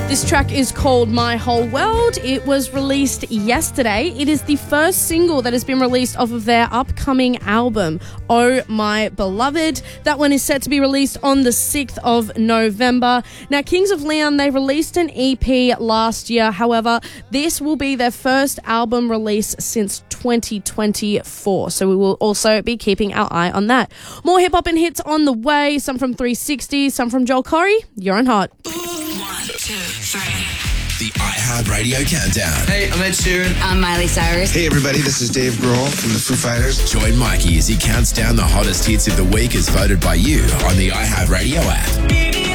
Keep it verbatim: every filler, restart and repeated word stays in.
This track is called My Whole World. It was released yesterday. It is the first single that has been released off of their upcoming album, Oh My Beloved. That one is set to be released on the sixth of November. Now, Kings of Leon, they released an E P last year. However, this will be their first album release since twenty twenty-four. So we will also be keeping our eye on that. More hip-hop and hits on the way. Some from three sixty, some from Joel Corey. You're on Hot. One, two, three. The iHeartRadio Countdown. Hey, I'm Ed Sheeran. I'm Miley Cyrus. Hey everybody, this is Dave Grohl from the Foo Fighters. Join Mikey as he counts down the hottest hits of the week as voted by you on the iHeartRadio app.